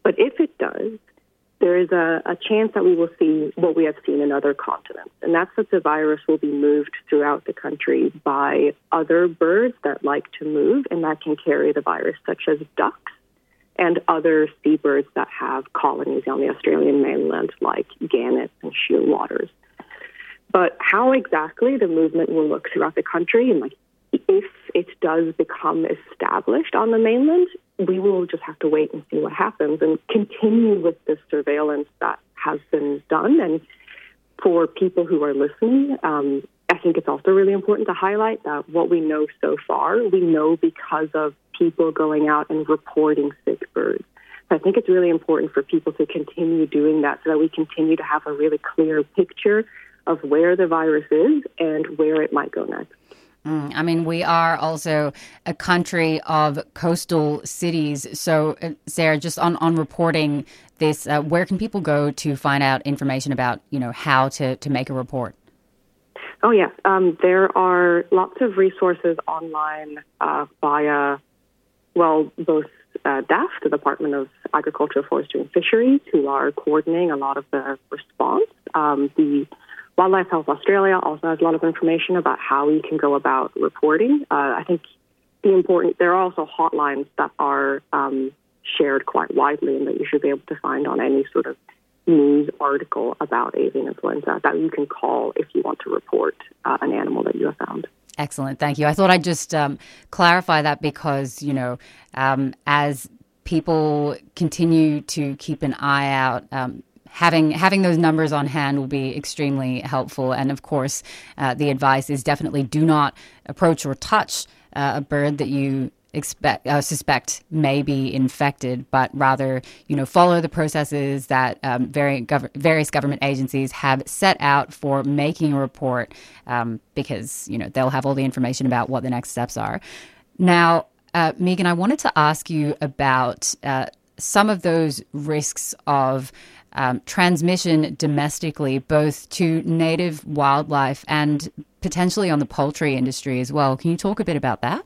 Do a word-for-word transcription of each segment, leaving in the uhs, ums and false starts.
But if it does, there is a, a chance that we will see what we have seen in other continents, and that's that the virus will be moved throughout the country by other birds that like to move and that can carry the virus, such as ducks and other seabirds that have colonies on the Australian mainland, like gannets and shearwaters. But how exactly the movement will look throughout the country, and like if it does become established on the mainland, we will just have to wait and see what happens and continue with the surveillance that has been done. And for people who are listening, um, I think it's also really important to highlight that what we know so far, we know because of people going out and reporting sick birds. So I think it's really important for people to continue doing that so that we continue to have a really clear picture of where the virus is and where it might go next. Mm, I mean, we are also a country of coastal cities. So, uh, Sarah, just on, on reporting this, uh, where can people go to find out information about, you know, how to, to make a report? Oh, yeah. Um, there are lots of resources online uh, via, well, both uh, D A F, the Department of Agriculture, Forestry and Fisheries, who are coordinating a lot of the response. Um, the Wildlife Health Australia also has a lot of information about how you can go about reporting. Uh, I think the important, there are also hotlines that are um, shared quite widely and that you should be able to find on any sort of news article about avian influenza that you can call if you want to report uh, an animal that you have found. Excellent. Thank you. I thought I'd just um, clarify that because, you know, um, as people continue to keep an eye out, um, Having having those numbers on hand will be extremely helpful. And of course, uh, the advice is definitely do not approach or touch uh, a bird that you expect uh, suspect may be infected, but rather, you know, follow the processes that um, very gov- various government agencies have set out for making a report, um, because, you know, they'll have all the information about what the next steps are. Now, uh, Megan, I wanted to ask you about uh, some of those risks of Um, transmission domestically, both to native wildlife and potentially on the poultry industry as well. Can you talk a bit about that?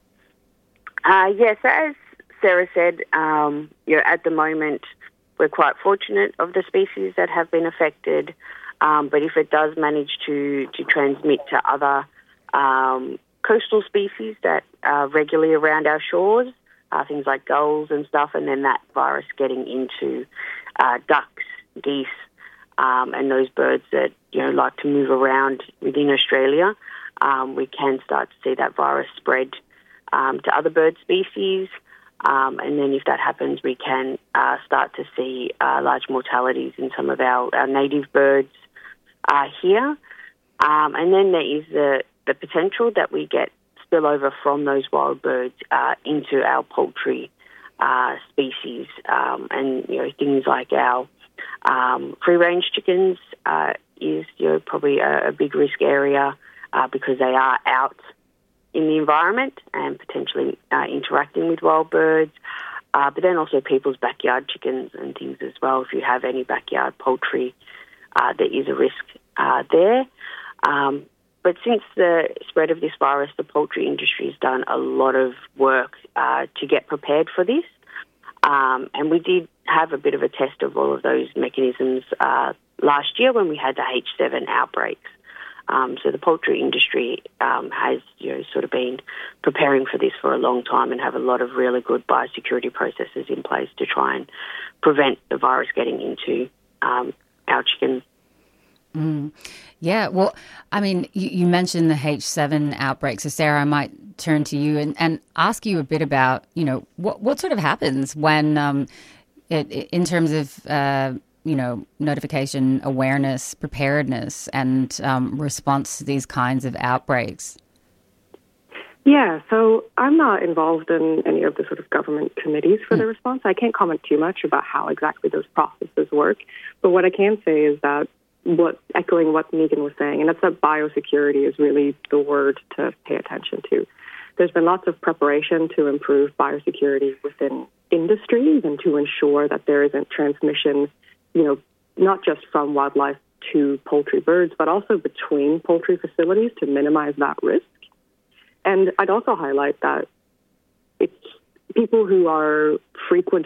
Uh, yes, as Sarah said, um, you know, at the moment we're quite fortunate of the species that have been affected, um, but if it does manage to, to transmit to other um, coastal species that are regularly around our shores, uh, things like gulls and stuff, and then that virus getting into Uh, ducks, geese, um, and those birds that, you know, like to move around within Australia, um, we can start to see that virus spread um, to other bird species. Um, and then if that happens, we can uh, start to see uh, large mortalities in some of our, our native birds uh, here. Um, and then there is the, the potential that we get spillover from those wild birds uh, into our poultry Uh, species, um, and you know, things like our um, free-range chickens uh, is, you know, probably a, a big risk area uh, because they are out in the environment and potentially uh, interacting with wild birds. Uh, but then also people's backyard chickens and things as well. If you have any backyard poultry, uh, there is a risk uh, there. Um, But since the spread of this virus, the poultry industry has done a lot of work uh, to get prepared for this. Um, and we did have a bit of a test of all of those mechanisms uh, last year when we had the H seven outbreaks. Um, so the poultry industry um, has, you know, sort of been preparing for this for a long time and have a lot of really good biosecurity processes in place to try and prevent the virus getting into um, our chickens. Mm. Yeah, well, I mean, you, you mentioned the H seven outbreak. So, Sarah, I might turn to you and, and ask you a bit about, you know, what what sort of happens when, um, it, it, in terms of, uh, you know, notification, awareness, preparedness, and um, response to these kinds of outbreaks? Yeah, so I'm not involved in any of the sort of government committees for mm. the response. I can't comment too much about how exactly those processes work. But what I can say is that what echoing what Megan was saying, and that's that biosecurity is really the word to pay attention to. There's been lots of preparation to improve biosecurity within industries and to ensure that there isn't transmission, you know, not just from wildlife to poultry birds, but also between poultry facilities to minimize that risk. And I'd also highlight that it's people who are frequent